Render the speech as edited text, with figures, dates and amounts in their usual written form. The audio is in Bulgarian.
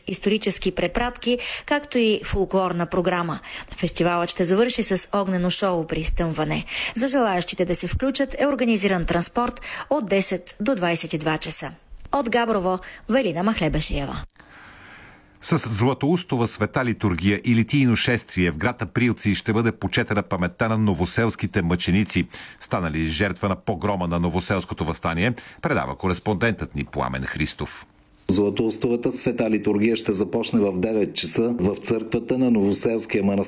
исторически препратки, както и фолклорна програма. Фестивалът ще завърши с огнено шоу при изтъмване. За желаящите да се включат е организиран транспорт от 10 до 22 часа. От Габрово, Велина Махлебешиева. С златоустова света литургия и литийно шествие в град Априлци ще бъде почетена паметта на новоселските мъченици, станали жертва на погрома на новоселското въстание, предава кореспондентът ни Пламен Христов. Златоустовата света литургия ще започне в 9 часа в църквата на Новоселския манастир